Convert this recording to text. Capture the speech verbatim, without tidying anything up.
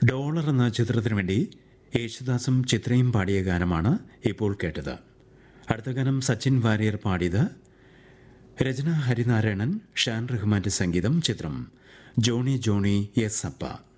Dollar എന്ന ചിത്രത്തിനു വേണ്ടി യേശുദാസും ചിത്രയും പാടിയ ഗാനമാണ് ഇപ്പോൾ കേട്ടത്. അടുത്ത ഗാനം സച്ചിൻ വാര്യർ പാടിയത്. രചന ഹരിനാരായണൻ, ഷാൻ റഹ്മാന്റെ സംഗീതം. ചിത്രം ജോണി ജോണി എസ് അപ്പ.